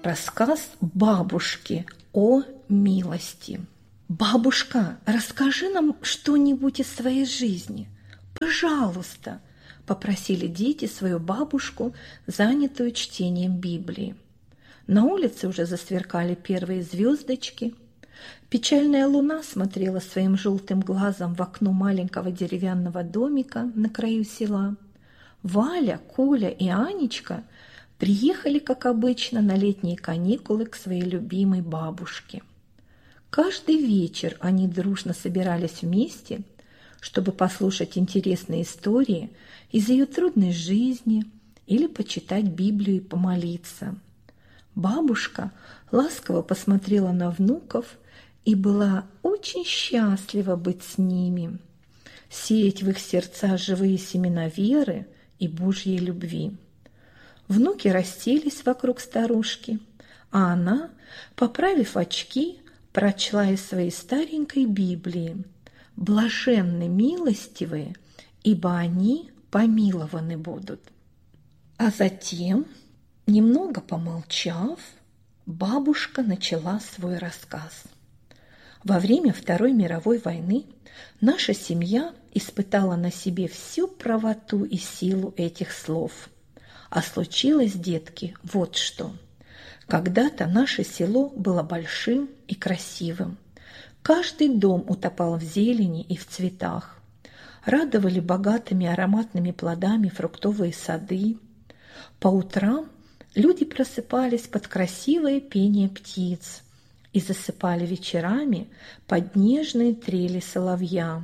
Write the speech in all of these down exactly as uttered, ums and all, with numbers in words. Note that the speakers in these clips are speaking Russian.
Рассказ бабушки о милости. «Бабушка, расскажи нам что-нибудь из своей жизни. Пожалуйста», – попросили дети свою бабушку, занятую чтением Библии. На улице уже засверкали первые звездочки. Печальная луна смотрела своим желтым глазом в окно маленького деревянного домика на краю села. Валя, Коля и Анечка приехали, как обычно, на летние каникулы к своей любимой бабушке. Каждый вечер они дружно собирались вместе, чтобы послушать интересные истории из ее трудной жизни или почитать Библию и помолиться. Бабушка ласково посмотрела на внуков и была очень счастлива быть с ними, сеять в их сердцах живые семена веры и Божьей любви. Внуки расселись вокруг старушки, а она, поправив очки, прочла из своей старенькой Библии: «Блаженны милостивые, ибо они помилованы будут». А затем, немного помолчав, бабушка начала свой рассказ. Во время Второй мировой войны наша семья испытала на себе всю правоту и силу этих слов. А случилось, детки, вот что. Когда-то наше село было большим и красивым. Каждый дом утопал в зелени и в цветах. Радовали богатыми ароматными плодами фруктовые сады. По утрам люди просыпались под красивое пение птиц и засыпали вечерами под нежные трели соловья.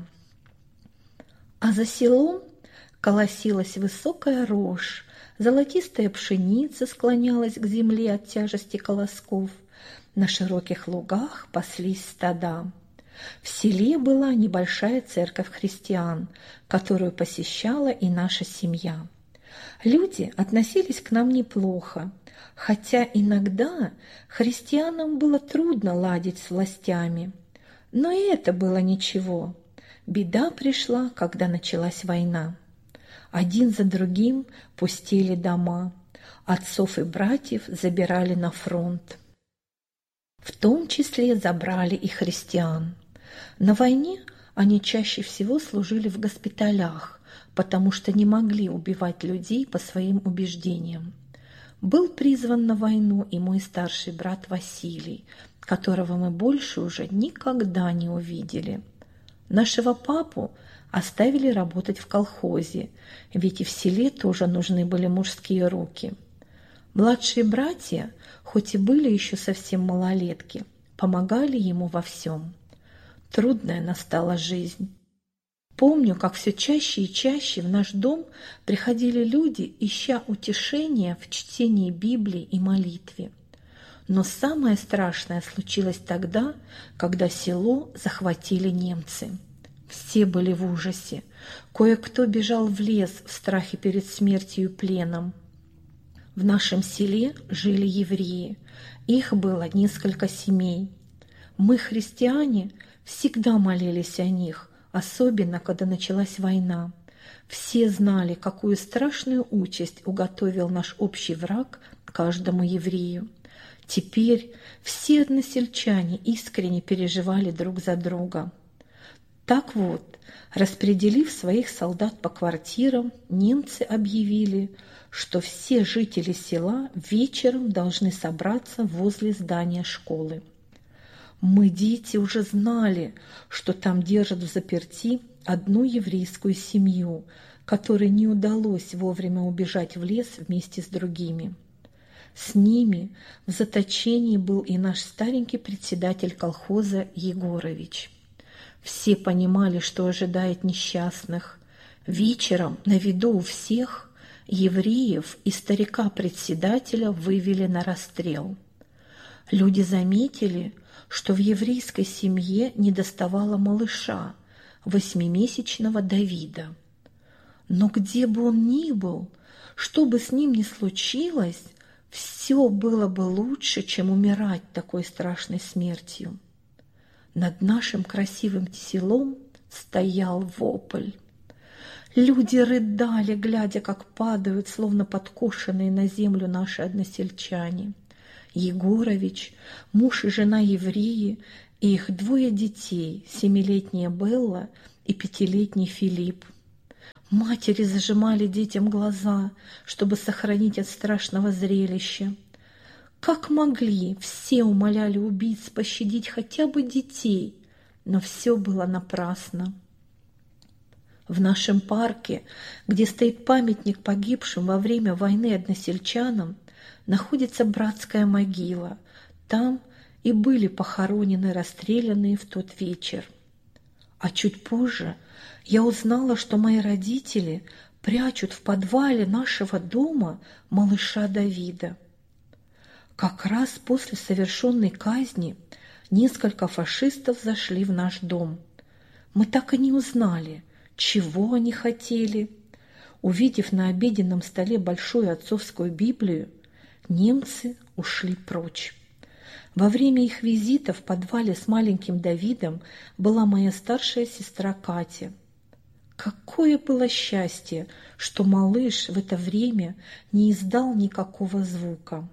А за селом колосилась высокая рожь, золотистая пшеница склонялась к земле от тяжести колосков, на широких лугах паслись стада. В селе была небольшая церковь христиан, которую посещала и наша семья. Люди относились к нам неплохо, хотя иногда христианам было трудно ладить с властями. Но и это было ничего. Беда пришла, когда началась война. Один за другим пустели дома, отцов и братьев забирали на фронт. В том числе забрали и христиан. На войне они чаще всего служили в госпиталях, потому что не могли убивать людей по своим убеждениям. Был призван на войну и мой старший брат Василий, которого мы больше уже никогда не увидели. Нашего папу оставили работать в колхозе, ведь и в селе тоже нужны были мужские руки. Младшие братья, хоть и были еще совсем малолетки, помогали ему во всем. Трудная настала жизнь. Помню, как все чаще и чаще в наш дом приходили люди, ища утешения в чтении Библии и молитве. Но самое страшное случилось тогда, когда село захватили немцы. Все были в ужасе. Кое-кто бежал в лес в страхе перед смертью и пленом. В нашем селе жили евреи. Их было несколько семей. Мы, христиане, всегда молились о них, особенно когда началась война. Все знали, какую страшную участь уготовил наш общий враг каждому еврею. Теперь все односельчане искренне переживали друг за друга. Так вот, распределив своих солдат по квартирам, немцы объявили, что все жители села вечером должны собраться возле здания школы. Мы, дети, уже знали, что там держат взаперти одну еврейскую семью, которой не удалось вовремя убежать в лес вместе с другими. С ними в заточении был и наш старенький председатель колхоза Егорович. Все понимали, что ожидает несчастных. Вечером на виду у всех евреев и старика-председателя вывели на расстрел. Люди заметили, что в еврейской семье недоставало малыша, восьмимесячного Давида. Но где бы он ни был, что бы с ним ни случилось, все было бы лучше, чем умирать такой страшной смертью. Над нашим красивым селом стоял вопль. Люди рыдали, глядя, как падают, словно подкошенные на землю наши односельчане. Егорович, муж и жена евреи, и их двое детей, семилетняя Белла и пятилетний Филипп. Матери зажимали детям глаза, чтобы сохранить от страшного зрелища. Как могли, все умоляли убийц пощадить хотя бы детей, но все было напрасно. В нашем парке, где стоит памятник погибшим во время войны односельчанам, находится братская могила. Там и были похоронены расстрелянные в тот вечер. А чуть позже я узнала, что мои родители прячут в подвале нашего дома малыша Давида. Как раз после совершенной казни несколько фашистов зашли в наш дом. Мы так и не узнали, чего они хотели. Увидев на обеденном столе большую отцовскую Библию, немцы ушли прочь. Во время их визита в подвале с маленьким Давидом была моя старшая сестра Катя. Какое было счастье, что малыш в это время не издал никакого звука.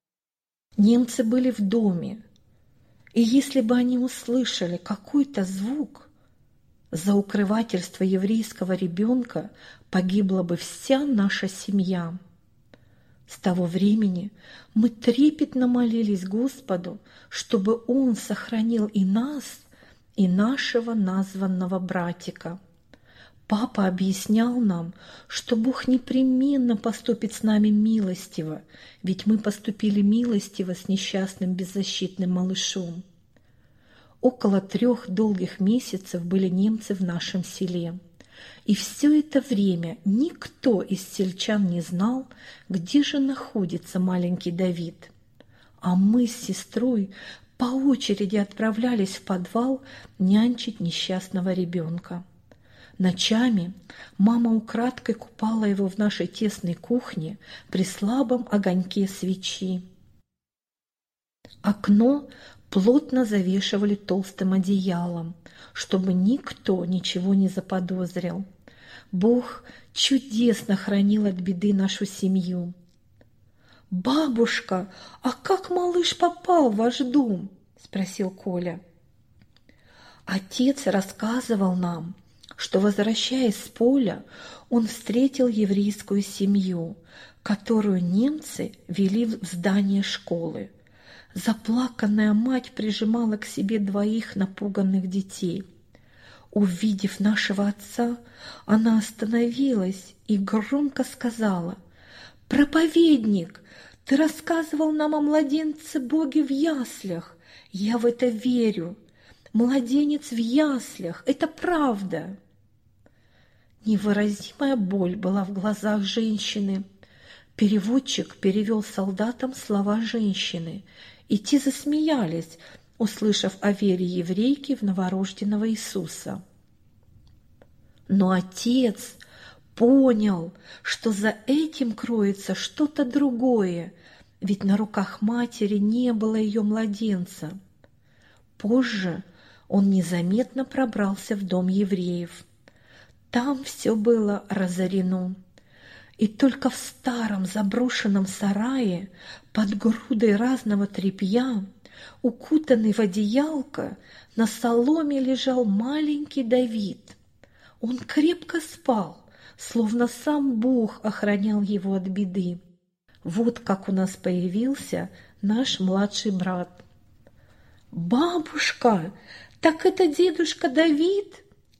Немцы были в доме, и если бы они услышали какой-то звук, за укрывательство еврейского ребенка погибла бы вся наша семья. С того времени мы трепетно молились Господу, чтобы Он сохранил и нас, и нашего названного братика. Папа объяснял нам, что Бог непременно поступит с нами милостиво, ведь мы поступили милостиво с несчастным беззащитным малышом. Около трех долгих месяцев были немцы в нашем селе. И все это время никто из сельчан не знал, где же находится маленький Давид. А мы с сестрой по очереди отправлялись в подвал нянчить несчастного ребенка. Ночами мама украдкой купала его в нашей тесной кухне при слабом огоньке свечи. Окно плотно завешивали толстым одеялом, чтобы никто ничего не заподозрил. Бог чудесно хранил от беды нашу семью. «Бабушка, а как малыш попал в ваш дом?» – спросил Коля. Отец рассказывал нам, что, возвращаясь с поля, он встретил еврейскую семью, которую немцы вели в здание школы. Заплаканная мать прижимала к себе двоих напуганных детей. Увидев нашего отца, она остановилась и громко сказала: «Проповедник, ты рассказывал нам о младенце Боге в яслях. Я в это верю. Младенец в яслях – это правда». Невыразимая боль была в глазах женщины. Переводчик перевел солдатам слова женщины, и те засмеялись, услышав о вере еврейки в новорожденного Иисуса. Но отец понял, что за этим кроется что-то другое, ведь на руках матери не было ее младенца. Позже он незаметно пробрался в дом евреев. Там все было разорено. И только в старом заброшенном сарае под грудой разного тряпья, укутанный в одеялко, на соломе лежал маленький Давид. Он крепко спал, словно сам Бог охранял его от беды. Вот как у нас появился наш младший брат. «Бабушка, так это дедушка Давид?»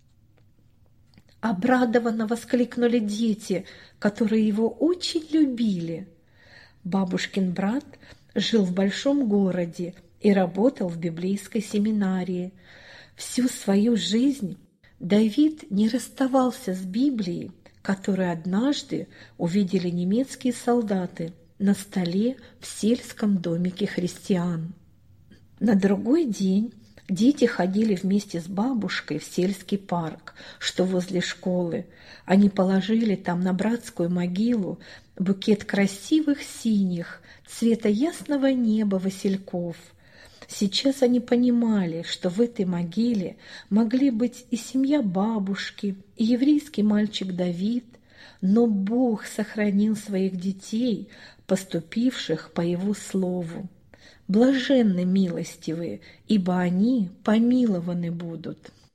Обрадованно воскликнули дети, которые его очень любили. Бабушкин брат жил в большом городе и работал в библейской семинарии. Всю свою жизнь Давид не расставался с Библией, которую однажды увидели немецкие солдаты на столе в сельском домике христиан. На другой день дети ходили вместе с бабушкой в сельский парк, что возле школы. Они положили там на братскую могилу букет красивых синих, цвета ясного неба васильков. Сейчас они понимали, что в этой могиле могли быть и семья бабушки, и еврейский мальчик Давид, но Бог сохранил своих детей, поступивших по Его слову. Блаженны милостивые, ибо они помилованы будут.